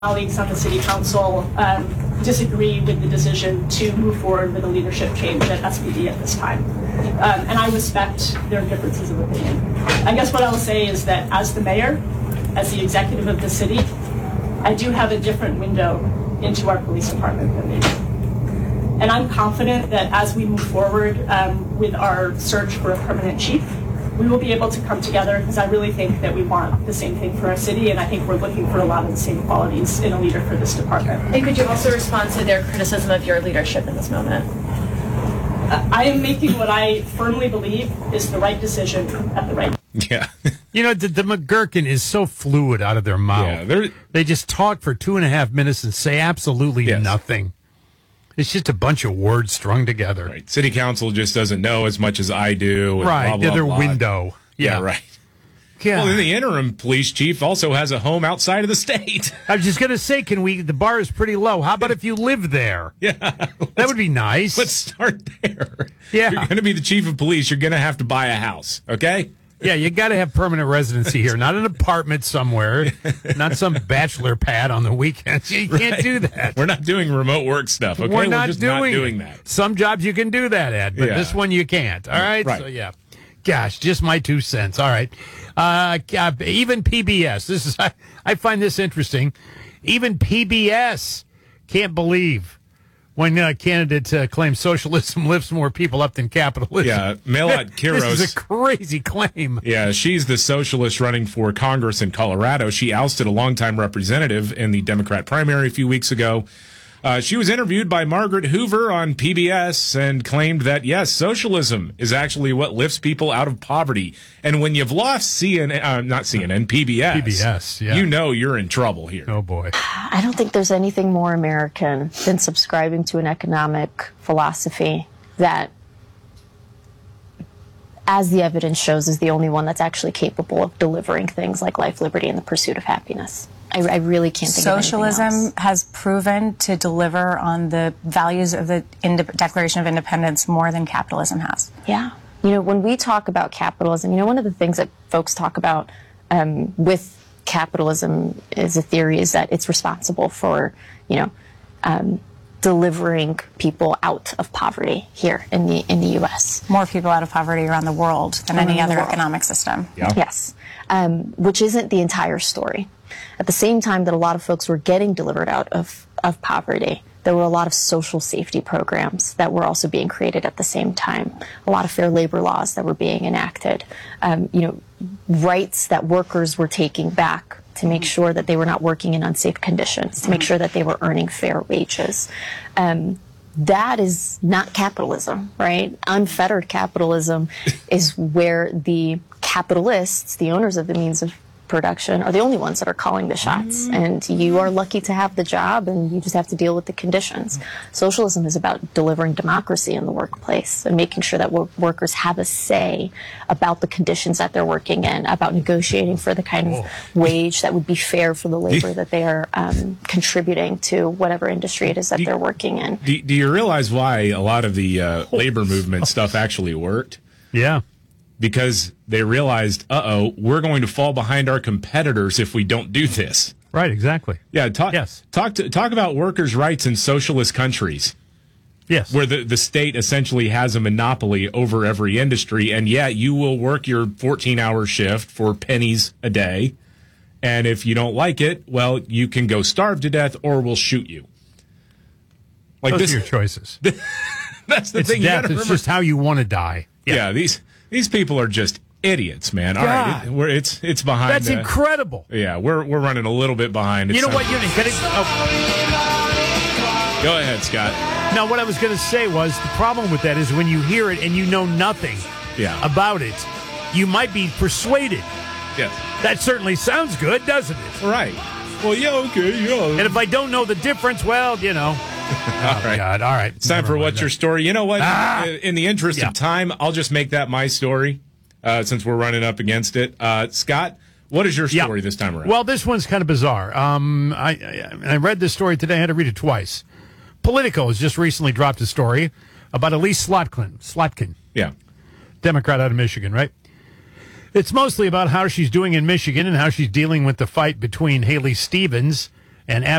colleagues on the city council disagree with the decision to move forward with a leadership change at SPD at this time. And I respect their differences of opinion. I guess what I'll say is that as the mayor, as the executive of the city, I do have a different window into our police department than they do. And I'm confident that as we move forward with our search for a permanent chief, we will be able to come together because I really think that we want the same thing for our city, and I think we're looking for a lot of the same qualities in a leader for this department. And could you also respond to their criticism of your leadership in this moment? I am making what I firmly believe is the right decision at the right time. Yeah. You know, the McGurkin is so fluid out of their mouth. Yeah, they just talk for 2.5 minutes and say absolutely nothing. It's just a bunch of words strung together. Right. City council just doesn't know as much as I do. And right. Blah, blah, Their blah. window. Yeah, right. Yeah. Well, then the interim police chief also has a home outside of the state. I was just going to say, the bar is pretty low. How about if you live there? Yeah. That would be nice. Let's start there. Yeah. If you're going to be the chief of police, you're going to have to buy a house, okay? Yeah, you got to have permanent residency here, not an apartment somewhere, not some bachelor pad on the weekends. You can't do that. We're not doing remote work stuff, okay? We're just not doing that. Some jobs you can do that at, but this one you can't. All right? Right. So, yeah. Gosh, just my 2 cents. All right. Even PBS. I find this interesting. Even PBS can't believe when candidates claim socialism lifts more people up than capitalism. Yeah, Melat Kiros. This is a crazy claim. Yeah, she's the socialist running for Congress in Colorado. She ousted a longtime representative in the Democrat primary a few weeks ago. She was interviewed by Margaret Hoover on PBS and claimed that, yes, socialism is actually what lifts people out of poverty. And when you've lost PBS, yeah. You know you're in trouble here. Oh, boy. I don't think there's anything more American than subscribing to an economic philosophy that, as the evidence shows, is the only one that's actually capable of delivering things like life, liberty, and the pursuit of happiness. I really can't think of anything else. Socialism has proven to deliver on the values of the Declaration of Independence more than capitalism has. Yeah. You know, when we talk about capitalism, one of the things that folks talk about with capitalism is a theory is that it's responsible for, delivering people out of poverty here in the U.S. More people out of poverty around the world than any other economic system. Yeah. Yes, which isn't the entire story. At the same time that a lot of folks were getting delivered out of poverty, there were a lot of social safety programs that were also being created at the same time. A lot of fair labor laws that were being enacted. Rights that workers were taking back to make sure that they were not working in unsafe conditions, to make sure that they were earning fair wages. That is not capitalism, right? Unfettered capitalism is where the capitalists, the owners of the means of production, are the only ones that are calling the shots. And you are lucky to have the job, and you just have to deal with the conditions. Socialism is about delivering democracy in the workplace and making sure that workers have a say about the conditions that they're working in, about negotiating for the kind of wage that would be fair for the labor that they are contributing to whatever industry it is that they're working in. Do you realize why a lot of the labor movement stuff actually worked? Yeah. Because they realized, we're going to fall behind our competitors if we don't do this. Right, exactly. Yeah, talk about workers' rights in socialist countries. Yes. Where the state essentially has a monopoly over every industry, and you will work your 14-hour shift for pennies a day, and if you don't like it, well, you can go starve to death or we'll shoot you. Like Those are your choices. That's the thing. Death. It's just how you want to die. Yeah, these people are just idiots, man. All right, it's behind. That's incredible. Yeah, we're running a little bit behind. You know what? Go ahead, Scott. Now, what I was going to say was the problem with that is when you hear it and you know nothing about it, you might be persuaded. Yes. That certainly sounds good, doesn't it? Right. Well, okay. And if I don't know the difference, well, All right. God. All right. It's time for What's Your Story. You know what? In the interest of time, I'll just make that my story since we're running up against it. Scott, what is your story this time around? Well, this one's kind of bizarre. I read this story today. I had to read it twice. Politico has just recently dropped a story about Elise Slotkin. Yeah. Democrat out of Michigan, right? It's mostly about how she's doing in Michigan and how she's dealing with the fight between Haley Stevens and